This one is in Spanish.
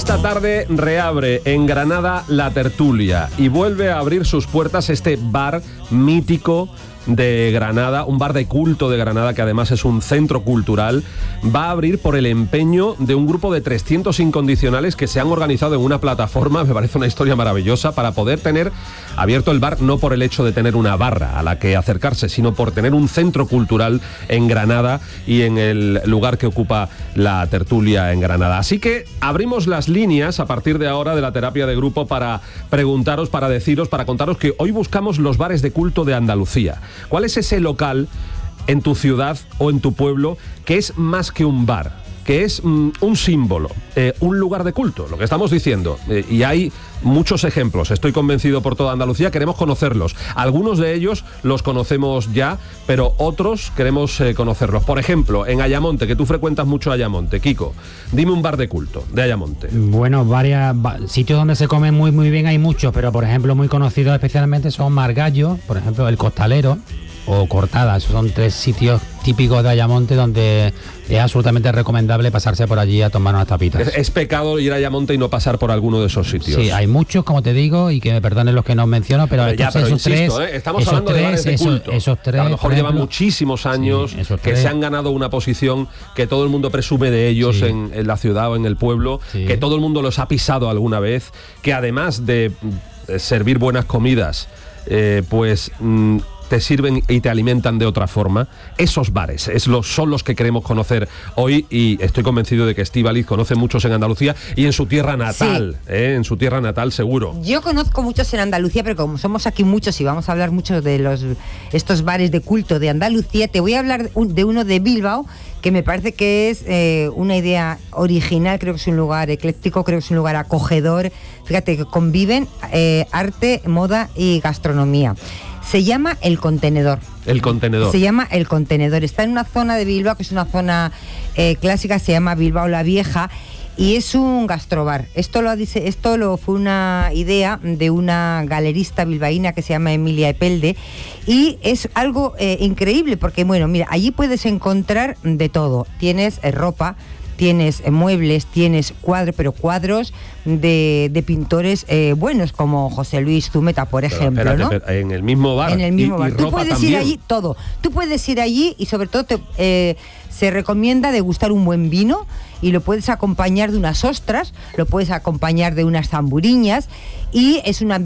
Esta tarde reabre en Granada La Tertulia y vuelve a abrir sus puertas este bar mítico de Granada, un bar de culto de Granada que además es un centro cultural. Va a abrir por el empeño de un grupo de 300 incondicionales que se han organizado en una plataforma, me parece una historia maravillosa, para poder tener abierto el bar, no por el hecho de tener una barra a la que acercarse, sino por tener un centro cultural en Granada y en el lugar que ocupa La Tertulia en Granada. Así que abrimos las líneas a partir de ahora de la terapia de grupo para preguntaros, para deciros, para contaros que hoy buscamos los bares de culto de Andalucía. ¿Cuál es ese local en tu ciudad o en tu pueblo que es más que un bar, que es un símbolo, un lugar de culto, lo que estamos diciendo? Y hay muchos ejemplos, estoy convencido, por toda Andalucía. Queremos conocerlos. Algunos de ellos los conocemos ya, pero otros queremos conocerlos. Por ejemplo, en Ayamonte, que tú frecuentas mucho Ayamonte, Kiko, dime un bar de culto de Ayamonte. Bueno, sitios donde se come muy muy bien hay muchos, pero por ejemplo muy conocidos especialmente son Margallo, por ejemplo el Costalero o Cortada. Esos son 3 sitios típicos de Ayamonte donde es absolutamente recomendable pasarse por allí a tomar unas tapitas. Es pecado ir a Ayamonte y no pasar por alguno de esos sitios. Sí, hay muchos, como te digo, y que me perdonen los que no menciono, pero esos tres, estamos hablando de bares de culto. Esos 3, a lo mejor llevan muchísimos años, que se han ganado una posición, que todo el mundo presume de ellos, sí, en la ciudad o en el pueblo, sí, que todo el mundo los ha pisado alguna vez, que además de servir buenas comidas, te sirven y te alimentan de otra forma. Esos bares son los que queremos conocer hoy, y estoy convencido de que Estíbaliz conoce muchos en Andalucía y en su tierra natal, sí, en su tierra natal seguro. Yo conozco muchos en Andalucía, pero como somos aquí muchos y vamos a hablar mucho de estos bares de culto de Andalucía, te voy a hablar de uno de Bilbao, que me parece que es una idea original. Creo que es un lugar ecléctico, creo que es un lugar acogedor. Fíjate que conviven arte, moda y gastronomía. Se llama El Contenedor. El Contenedor. Se llama El Contenedor. Está en una zona de Bilbao que es una zona clásica, se llama Bilbao la Vieja, y es un gastrobar. Esto fue una idea de una galerista bilbaína que se llama Emilia Epelde, y es algo increíble porque, bueno, mira, allí puedes encontrar de todo. Tienes ropa, tienes muebles, tienes cuadros de pintores buenos, como José Luis Zumeta, por ejemplo. Pero espérate, ¿no? En el mismo bar. En el mismo bar. Tú puedes también ir allí, todo. Tú puedes ir allí y sobre todo se recomienda degustar un buen vino, y lo puedes acompañar de unas ostras, lo puedes acompañar de unas zamburiñas, y es una